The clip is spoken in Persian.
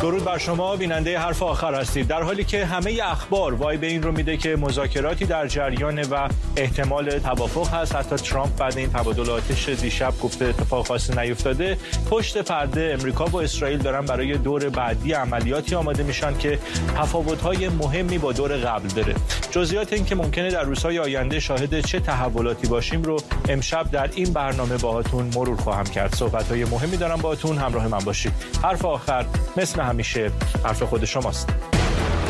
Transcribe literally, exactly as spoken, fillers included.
درود بر شما بیننده حرف آخر هستید. در حالی که همه اخبار وای به این رو میده که مذاکراتی در جریان و احتمال توافق هست، حتی ترامپ بعد این تبادل آتش دیشب گفته اتفاق خاصی نیفتاده، پشت پرده امریکا و اسرائیل دارن برای دور بعدی عملیاتی آماده میشن که تفاوت‌های مهمی با دور قبل داره. جزئیات این که ممکنه در روزهای آینده شاهد چه تحولاتی باشیم رو امشب در این برنامه باهاتون مرور خواهم کرد. صحبت‌های مهمی دارم باهاتون، همراه من باشید. حرف آخر مثل همیشه حرف خود شماست.